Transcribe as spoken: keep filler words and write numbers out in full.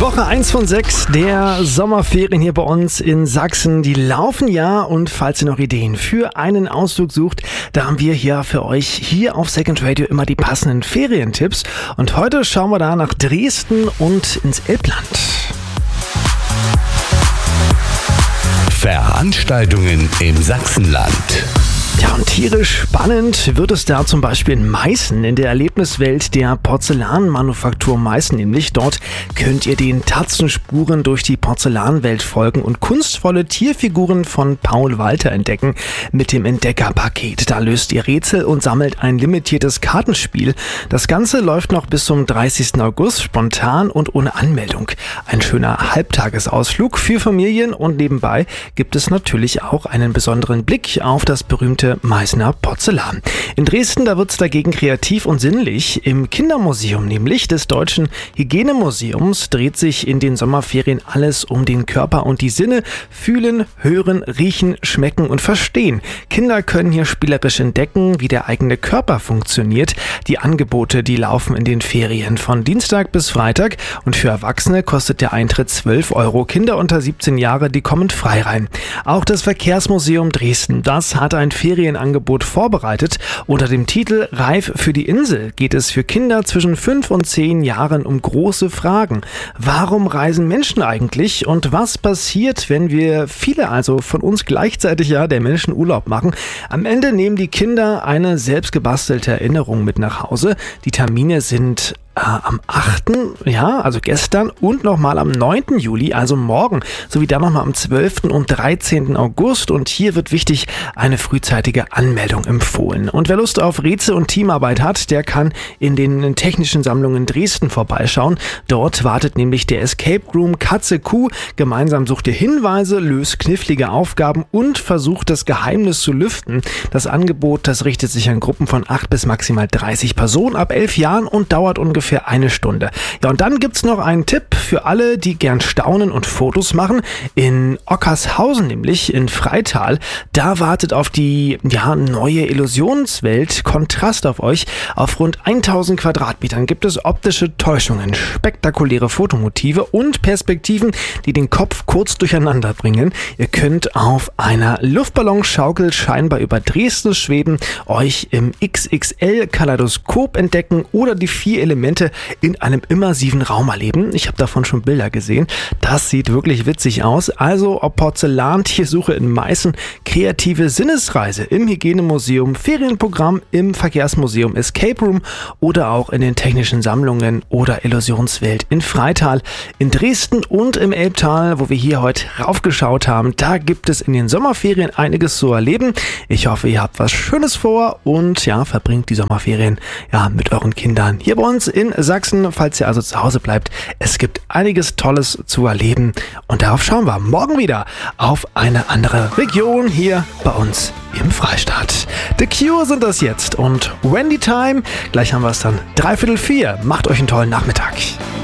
Woche eins von sechs der Sommerferien hier bei uns in Sachsen. Die laufen ja, und falls ihr noch Ideen für einen Ausflug sucht, da haben wir hier für euch hier auf Second Radio immer die passenden Ferientipps. Und heute schauen wir da nach Dresden und ins Elbland. Veranstaltungen im Sachsenland. Ja, und tierisch spannend wird es da zum Beispiel in Meißen, in der Erlebniswelt der Porzellanmanufaktur Meißen nämlich. Dort könnt ihr den Tatzenspuren durch die Porzellanwelt folgen und kunstvolle Tierfiguren von Paul Walter entdecken mit dem Entdeckerpaket. Da löst ihr Rätsel und sammelt ein limitiertes Kartenspiel. Das Ganze läuft noch bis zum dreißigsten August, spontan und ohne Anmeldung. Ein schöner Halbtagesausflug für Familien, und nebenbei gibt es natürlich auch einen besonderen Blick auf das berühmte Meißner Porzellan. In Dresden, da wird es dagegen kreativ und sinnlich. Im Kindermuseum nämlich des Deutschen Hygienemuseums dreht sich in den Sommerferien alles um den Körper und die Sinne. Fühlen, hören, riechen, schmecken und verstehen. Kinder können hier spielerisch entdecken, wie der eigene Körper funktioniert. Die Angebote, die laufen in den Ferien von Dienstag bis Freitag, und für Erwachsene kostet der Eintritt zwölf Euro. Kinder unter siebzehn Jahre, die kommen frei rein. Auch das Verkehrsmuseum Dresden, das hat ein Ferienangebot vorbereitet. Unter dem Titel Reif für die Insel geht es für Kinder zwischen fünf und zehn Jahren um große Fragen. Warum reisen Menschen eigentlich, und was passiert, wenn wir viele also von uns gleichzeitig ja der Menschen Urlaub machen? Am Ende nehmen die Kinder eine selbstgebastelte Erinnerung mit nach Hause. Die Termine sind Äh, am achten, ja, also gestern, und nochmal am neunten Juli, also morgen, sowie dann nochmal am zwölften und dreizehnten August. Und hier wird wichtig eine frühzeitige Anmeldung empfohlen. Und wer Lust auf Rätsel und Teamarbeit hat, der kann in den Technischen Sammlungen Dresden vorbeischauen. Dort wartet nämlich der Escape Room Katze Kuh. Gemeinsam sucht ihr Hinweise, löst knifflige Aufgaben und versucht das Geheimnis zu lüften. Das Angebot, das richtet sich an Gruppen von acht bis maximal dreißig Personen ab elf Jahren und dauert ungefähr für eine Stunde. Ja, und dann gibt's noch einen Tipp für alle, die gern staunen und Fotos machen. In Ockershausen, nämlich in Freital, da wartet auf die ja, neue Illusionswelt Kontrast auf euch. Auf rund tausend Quadratmetern gibt es optische Täuschungen, spektakuläre Fotomotive und Perspektiven, die den Kopf kurz durcheinander bringen. Ihr könnt auf einer Luftballonschaukel scheinbar über Dresden schweben, euch im X X L-Kaleidoskop entdecken oder die vier Elemente in einem immersiven Raum erleben. Ich habe davon schon Bilder gesehen. Das sieht wirklich witzig aus. Also ob Porzellan, Tiersuche in Meißen, kreative Sinnesreise im Hygienemuseum, Ferienprogramm im Verkehrsmuseum Escape Room oder auch in den Technischen Sammlungen oder Illusionswelt in Freital, in Dresden und im Elbtal, wo wir hier heute raufgeschaut haben. Da gibt es in den Sommerferien einiges zu erleben. Ich hoffe, ihr habt was Schönes vor und ja, verbringt die Sommerferien ja mit euren Kindern hier bei uns in Sachsen, falls ihr also zu Hause bleibt. Es gibt einiges Tolles zu erleben, und darauf schauen wir morgen wieder auf eine andere Region hier bei uns im Freistaat. The Cure sind das jetzt und Wendy Time. Gleich haben wir es dann dreiviertel vier. Macht euch einen tollen Nachmittag.